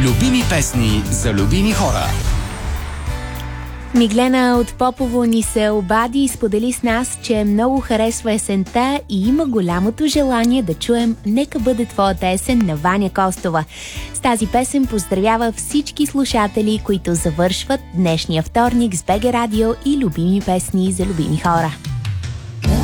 Любими песни за любими хора. Миглена от Попово ни се обади и сподели с нас, че много харесва есента и има голямото желание да чуем "Нека бъде твоята есен" на Ваня Костова. С тази песен поздравява всички слушатели, които завършват днешния вторник с БГ Радио и любими песни за любими хора.